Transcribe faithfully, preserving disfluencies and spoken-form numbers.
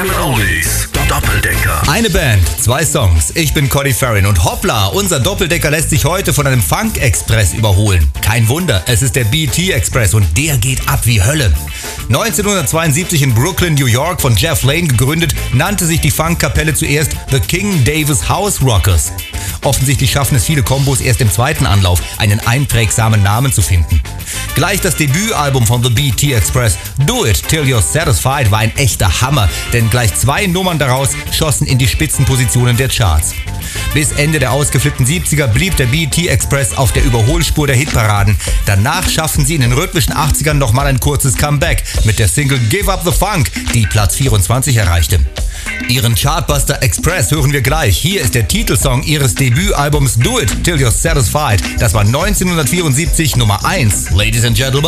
seven Oldies. Doppeldecker. Eine Band, zwei Songs. Ich bin Conny Farrin und hoppla, unser Doppeldecker lässt sich heute von einem Funk-Express überholen. Kein Wunder, es ist der B T Express und der geht ab wie Hölle. neunzehnhundertzweiundsiebzig in Brooklyn, New York, von Jeff Lane gegründet, nannte sich die Funkkapelle zuerst The King Davis House Rockers. Offensichtlich schaffen es viele Kombos erst im zweiten Anlauf, einen einprägsamen Namen zu finden. Gleich das Debütalbum von The B T Express, Do It Till You're Satisfied, war ein echter Hammer, denn gleich zwei Nummern daraus schossen in die Spitzenpositionen der Charts. Bis Ende der ausgeflippten siebziger blieb der B T Express auf der Überholspur der Hitparaden. Danach schafften sie in den rhythmischen achtzigern nochmal ein kurzes Comeback mit der Single Give Up the Funk, die Platz vierundzwanzig erreichte. Ihren Chartbuster Express hören wir gleich. Hier ist der Titelsong ihres Debütalbums Do It Till You're Satisfied. Das war neunzehnhundertvierundsiebzig Nummer eins. Ladies and Gentlemen.